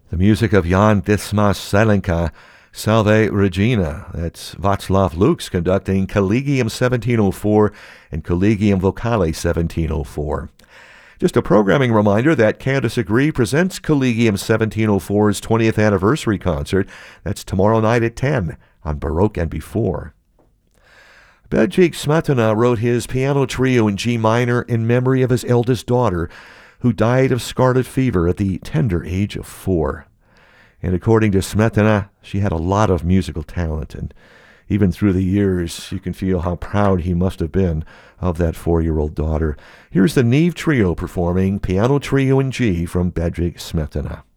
The music of Jan Dismas Selenka, Salve Regina. That's Václav Lux conducting Collegium 1704 and Collegium Vocale 1704. Just a programming reminder that Cantus Agree presents Collegium 1704's 20th anniversary concert. That's tomorrow night at 10 on Baroque and Before. Bedřich Smetana wrote his piano trio in G minor in memory of his eldest daughter, who died of scarlet fever at the tender age of 4. And according to Smetana, she had a lot of musical talent, and even through the years, you can feel how proud he must have been of that 4-year-old daughter. Here's the Neve Trio performing Piano Trio in G from Bedřich Smetana.